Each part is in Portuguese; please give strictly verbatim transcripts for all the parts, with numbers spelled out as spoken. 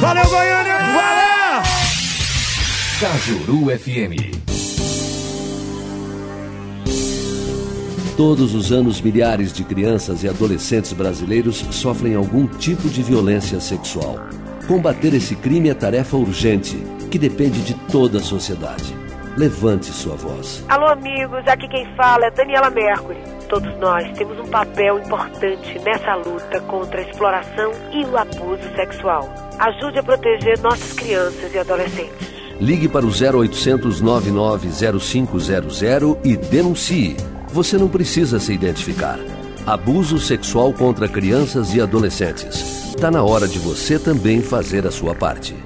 Valeu, Goiânia! Valeu! Cajuru F M. Todos os anos, milhares de crianças e adolescentes brasileiros sofrem algum tipo de violência sexual. Combater esse crime é tarefa urgente, que depende de toda a sociedade. Levante sua voz. Alô, amigos, aqui quem fala é Daniela Mercury. Todos nós temos um papel importante nessa luta contra a exploração e o abuso sexual. Ajude a proteger nossas crianças e adolescentes. Ligue para o zero oitocentos, nove nove zero cinco zero zero e denuncie. Você não precisa se identificar. Abuso sexual contra crianças e adolescentes. Está na hora de você também fazer a sua parte.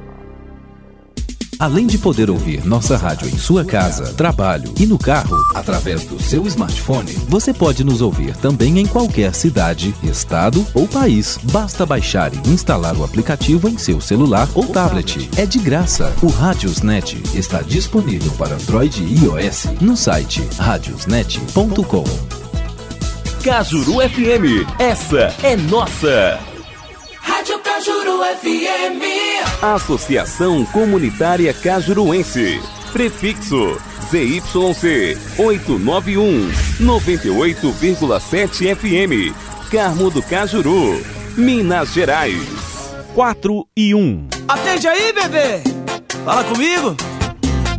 Além de poder ouvir nossa rádio em sua casa, trabalho e no carro, através do seu smartphone, você pode nos ouvir também em qualquer cidade, estado ou país. Basta baixar e instalar o aplicativo em seu celular ou tablet. É de graça. O Radiosnet está disponível para Android e iOS no site radiosnet ponto com. Cajuru F M, essa é nossa. Rádio Cajuru F M. Associação Comunitária Cajuruense. Prefixo Z Y C oitocentos e noventa e um, noventa e oito vírgula sete F M. Carmo do Cajuru, Minas Gerais. quatro e um. Atende aí, bebê! Fala comigo!